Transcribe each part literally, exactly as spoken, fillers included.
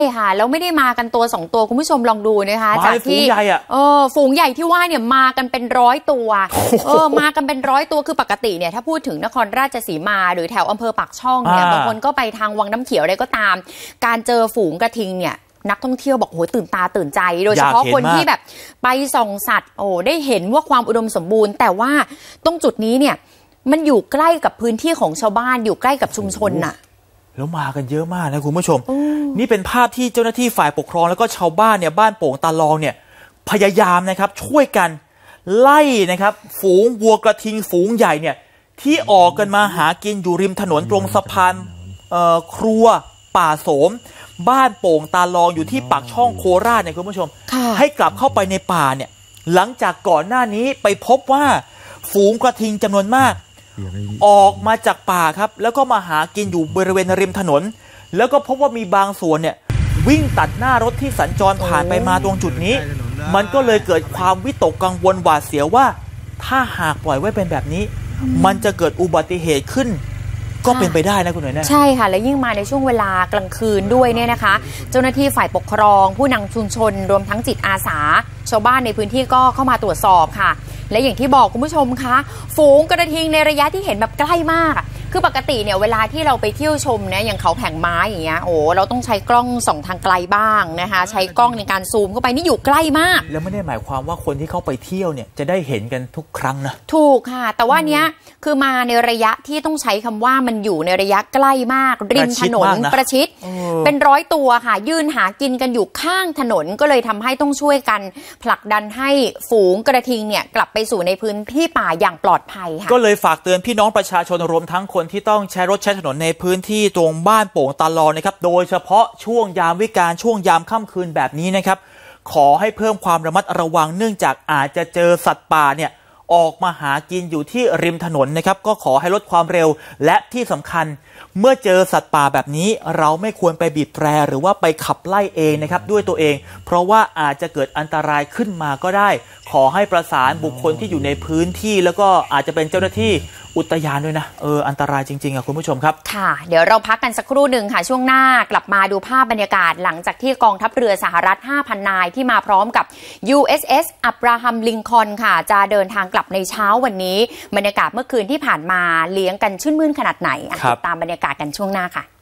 ค่ะแล้วไม่ได้มากันตัวสองตัวคุณผู้ชมลองดูนะคะจากที่เออฝูงใหญ่ที่ว่าเนี่ยมากันเป็นร้อยตัวเออมากันเป็นร้อยตัวคือปกติเนี่ยถ้าพูดถึงนครราชสีมาหรือแถวอำเภอปากช่องเนี่ยบางคนก็ไปทางวังน้ำเขียวอะไรก็ตามการเจอฝูงกระทิงเนี่ยนักท่องเที่ยวบอกโหตื่นตาตื่นใจโดยเฉพาะคนที่แบบไปส่องสัตว์โอ้ได้เห็นว่าความอุดมสมบูรณ์แต่ว่าตรงจุดนี้เนี่ยมันอยู่ใกล้กับพื้นที่ของชาวบ้านอยู่ใกล้กับชุมชนน่ะแล้วมากันเยอะมากนะคุณผู้ชมนี่เป็นภาพที่เจ้าหน้าที่ฝ่ายปกครองแล้วก็ชาวบ้านเนี่ยบ้านโป่งตาลองเนี่ยพยายามนะครับช่วยกันไล่นะครับฝูงวัวกระทิงฝูงใหญ่เนี่ยที่ออกกันมาหากินอยู่ริมถนนตรงสะพานครัวป่าโสมบ้านโป่งตาลองอยู่ที่ปากช่องโคราชเนี่ยคุณผู้ชมให้กลับเข้าไปในป่าเนี่ยหลังจากก่อนหน้านี้ไปพบว่าฝูงกระทิงจำนวนมากออกมาจากป่าครับแล้วก็มาหากินอยู่บริเวณริมถนนแล้วก็พบว่ามีบางส่วนเนี่ยวิ่งตัดหน้ารถที่สัญจรผ่านไปมาตรงจุดนี้มันก็เลยเกิดความวิตกกังวลหวาดเสียวว่าถ้าหากปล่อยไว้เป็นแบบนี้มันจะเกิดอุบัติเหตุขึ้นก็เป็นไปได้นะคุณหน่อยนะใช่ค่ะและยิ่งมาในช่วงเวลากลางคืนด้วยเนี่ยนะคะเจ้าหน้าที่ฝ่ายปกครองผู้นำชุมชนรวมทั้งจิตอาสาชาวบ้านในพื้นที่ก็เข้ามาตรวจสอบค่ะและอย่างที่บอกคุณผู้ชมคะฝูงกระทิงในระยะที่เห็นแบบใกล้มากคือปกติเนี่ยเวลาที่เราไปเที่ยวชมนะอย่างเขาแผงม้าอย่างเงี้ยโอ้เราต้องใช้กล้องส่องทางไกลบ้างนะคะใช้กล้องในการซูมเข้าไปนี่อยู่ใกล้มากแล้วไม่ได้หมายความว่าคนที่เข้าไปเที่ยวเนี่ยจะได้เห็นกันทุกครั้งนะถูกค่ะแต่ว่าเนี้ยคือมาในระยะที่ต้องใช้คำว่ามันอยู่ในระยะใกล้มากริมถนนประชิดเป็นร้อยตัวค่ะยืนหากินกันอยู่ข้างถนนก็เลยทำให้ต้องช่วยกันผลักดันให้ฝูงกระทิงเนี่ยกลับไปสู่ในพื้นที่ป่าอย่างปลอดภัยค่ะก็เลยฝากเตือนพี่น้องประชาชนรวมทั้งคนที่ต้องใช้รถใช้ถนนในพื้นที่ตรงบ้านโป่งตาลอนนะครับโดยเฉพาะช่วงยามวิกาลช่วงยามค่ำคืนแบบนี้นะครับขอให้เพิ่มความระมัดระวังเนื่องจากอาจจะเจอสัตว์ป่าเนี่ยออกมาหากินอยู่ที่ริมถนนนะครับก็ขอให้ลดความเร็วและที่สำคัญเมื่อเจอสัตว์ป่าแบบนี้เราไม่ควรไปบีบแตรหรือว่าไปขับไล่เองนะครับด้วยตัวเองเพราะว่าอาจจะเกิดอันตรายขึ้นมาก็ได้ขอให้ประสานบุคคลที่อยู่ในพื้นที่แล้วก็อาจจะเป็นเจ้าหน้าที่อุทยานด้วยนะเอออันตรายจริงๆอ่ะคุณผู้ชมครับค่ะเดี๋ยวเราพักกันสักครู่หนึ่งค่ะช่วงหน้ากลับมาดูภาพบรรยากาศหลังจากที่กองทัพเรือสหรัฐ ห้าพัน นายที่มาพร้อมกับ ยู เอส เอส อับราฮัมลิงคอล์นค่ะจะเดินทางกลับในเช้าวันนี้บรรยากาศเมื่อคืนที่ผ่านมาเลี้ยงกันชื่นมื่นขนาดไหนติดตามบรรยากาศกันช่วงหน้าค่ะ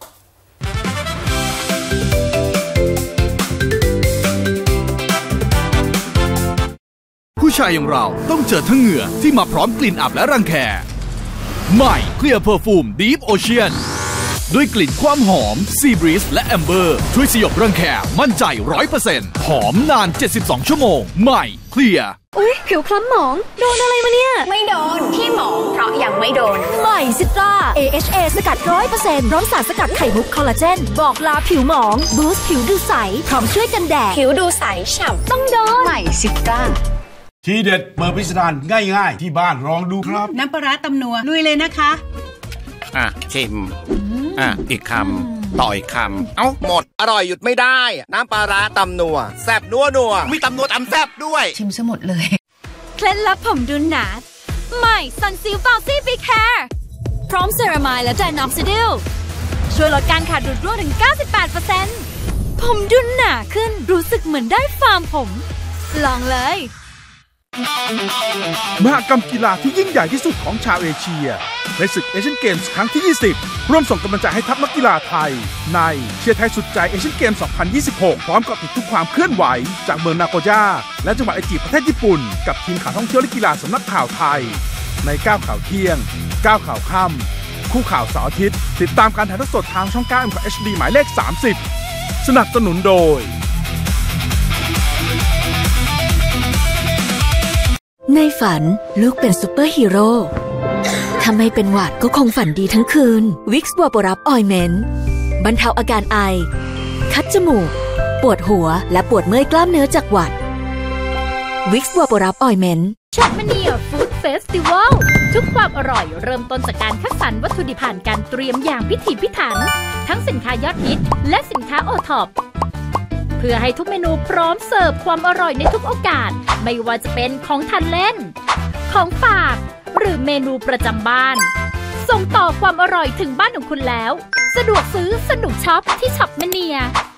ผู้ชายอย่างเราต้องเจอทั้งเหงื่อที่มาพร้อมกลิ่นอับและรังแคใหม่เคลียร์เพอร์ฟูม Deep Ocean ด้วยกลิ่นความหอม Sea Breeze และ Amber ช่วยสยบรังแคมั่นใจ ร้อยเปอร์เซ็นต์ หอมนานเจ็ดสิบสองชั่วโมงใหม่เคลียร์อุ๊ยผิวคล้ำหมองโดนอะไรมาเนี่ยไม่โดนที่หมองเพราะยังไม่โดนใหม่ซิตรา เอ เอช เอ สกัด ร้อยเปอร์เซ็นต์ พร้อมสารสกัดไข่มุกคอลลาเจนบอกลาผิวหมองบูสต์ผิวดูใสพร้อมช่วยกันแดดผิวดูใสฉ่ำต้องโดนใหม่ซิตราทีเด็ดเปิดพิสดารง่ายๆที่บ้านลองดูครับน้ำปลาร้าตำนัวลุยเลยนะคะอ่ะชิมอ่ะอีกคำต่ออีกคำเอ้าหมดอร่อยหยุดไม่ได้น้ำปลาร้าตำนัวแซ่บนัวนัวมีตำนัวตำแซ่บด้วยชิมซะหมดเลยเคล็ดลับผมดุนหนาใหม่ซันซิลบาวซี่บิ๊กแฮร์พร้อมเซรามายและไดนอคซิดิลช่วยลดการขาดดูดร่วงถึง เก้าสิบแปดเปอร์เซ็นต์ ผมดุนหนาขึ้นรู้สึกเหมือนได้ฟาร์มผมลองเลยมหกรรมกีฬาที่ยิ่งใหญ่ที่สุดของชาวเอเชียในศึกเอเชียนเกมส์ครั้งที่ยี่สิบร่วมส่งกำลังใจให้ทัพนักกีฬาไทยในเชียร์ไทยสุดใจเอเชียนเกมส์สองพันยี่สิบหกพร้อมกับติดทุกความเคลื่อนไหวจากเมืองนาโกย่าและจังหวัดไอจิประเทศญี่ปุ่นกับทีมข่าวท่องเที่ยวและกีฬาสำนักข่าวไทยในเก้าข่าวเที่ยงเก้าข่าวค่ำคู่ข่าวเสาร์อาทิตย์ติดตามการถ่ายทอดสดทางช่องเก้า เอ็ม เอช ดี หมายเลขสามสิบสนับสนุนโดยในฝันลูกเป็นซูเปอร์ฮีโร่ถ้าไม่เป็นหวัดก็คงฝันดีทั้งคืนวิกซ์บัวปรับออยเมนต์บรรเทาอาการไอคัดจมูกปวดหัวและปวดเมื่อยกล้ามเนื้อจากหวัดวิกซ์บัวปรับออยเมนต์ช็อปมาเนียฟู้ดเฟสติวัลทุกความอร่อยเริ่มต้นจากการคัดสรรวัตถุดิบผ่านการเตรียมอย่างพิถีพิถันทั้งสินค้ายอดฮิตและสินค้าโอท็อปเพื่อให้ทุกเมนูพร้อมเสิร์ฟความอร่อยในทุกโอกาสไม่ว่าจะเป็นของทานเล่นของฝากหรือเมนูประจำบ้านส่งต่อความอร่อยถึงบ้านของคุณแล้วสะดวกซื้อสนุกช็อปที่ช็อปมาเนีย